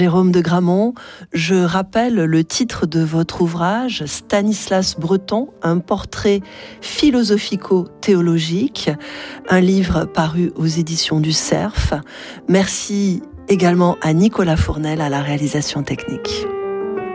Jérôme de Gramont. Je rappelle le titre de votre ouvrage, Stanislas Breton, un portrait philosophico-théologique, un livre paru aux éditions du Cerf. Merci également à Nicolas Fournel à la réalisation technique.